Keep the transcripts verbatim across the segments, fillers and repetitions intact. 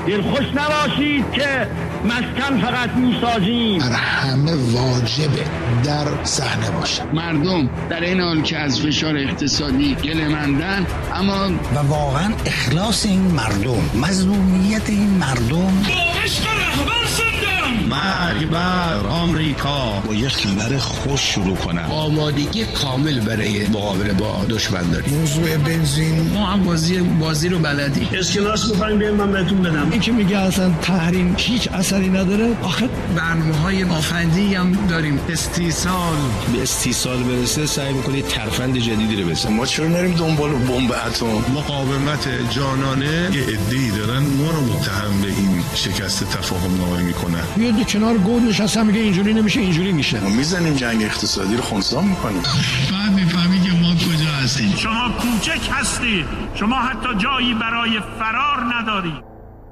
دلخوش نباشید که مسکن فقط میسازیم. بر همه واجبه در صحنه باشه. مردم در این حال که از فشار اقتصادی گله‌مندن، اما و واقعا اخلاص این مردم، مظلومیت این مردم، عشق رهبر زندم. مرگ بر آمریکا. با یه خبر خوش شروع کنم. آمادگی کامل برای مقابله با دشمن داریم. موضوع بنزین، ما هم بازی بازی رو بلدیم. اسکناس می‌خوایم بیایم من بهتون بدم. این که میگه اصلا تحریم هیچ اثری نداره. آخه برنامه‌های مافندی هم داریم. استیصال به استیصال برسه سعی می‌کنه ترفند جدیدی رو بزنه. ما چرا نریم دنبال بمب اتم؟ مقاومت جانانه یه عده‌ای دارن ما رو متهم به این شکست تفاهم نامه میکنن. یه کنار گود نشسته میگه اینجوری نمیشه اینجوری میشه. ما میزنیم جنگ اقتصادی رو خنثی میکنیم. بعد میفهمی که ما کجا هستیم. شما کوچک هستید. شما حتی جایی برای فرار ندارید.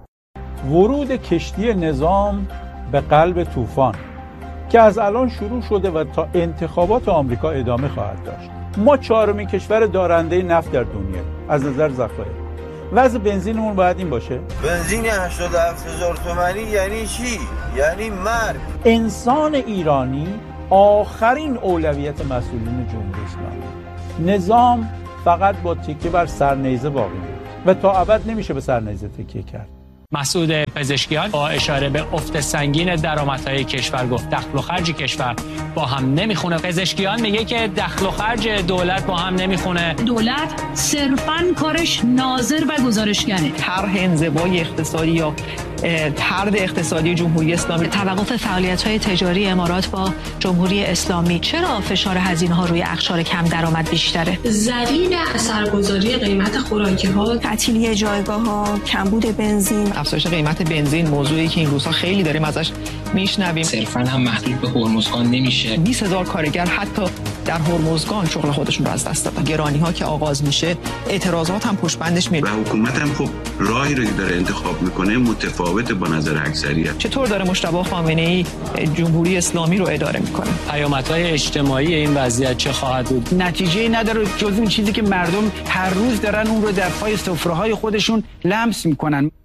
ورود کشتی نظام به قلب طوفان که از الان شروع شده و تا انتخابات آمریکا ادامه خواهد داشت. ما چهارمین کشور دارنده نفت در دنیا از نظر ذخایر. وضع بنزینمون باید این باشه. بنزین هشتاد و هفت هزار تومانی یعنی چی؟ یعنی مرگ. انسان ایرانی آخرین اولویت مسئولین جمهوری اسلامی. نظام فقط با تکیه بر سرنیزه باقی میمونه و تا ابد نمیشه به سرنیزه تکیه کرد. مسعود پزشکیان با اشاره به افت سنگین درآمدهای کشور گفت دخل و خرج کشور با هم نمیخونه. پزشکیان میگه که دخل و خرج دولت با هم نمیخونه. دولت صرفاً کارش ناظر و گزارشگره. طرح انزوای اقتصادی یا طرد اقتصادی جمهوری اسلامی، توقف فعالیت‌های تجاری امارات با جمهوری اسلامی، چرا فشار هزینه‌ها روی اقشار کم درآمد بیشتره؟ ذلیل اثرگذاری قیمت خوراکی‌ها، تعطیلی جایگاه‌ها، کمبود بنزین، افزایش قیمت بنزین، موضوعی که این روزها خیلی داریم ازش میشنویم. صرفاً هم محدود به هرمزگان نمیشه. بیست هزار کارگر حتی در هرمزگان شغل خودشون رو از دست دادن. گرانی‌ها که آغاز میشه، اعتراضات هم پشت بندش میاد. و حکومت هم خب راهی رو که داره انتخاب میکنه متفاوت با نظر اکثریت. چطور داره مجتبی خامنه‌ای جمهوری اسلامی رو اداره میکنه؟ پیامدهای اجتماعی این وضعیت چه خواهد بود؟ نتیجه نداره جز اون چیزی که مردم هر روز دارن اون رو در پای سفره‌های خودشون لمس میکنن.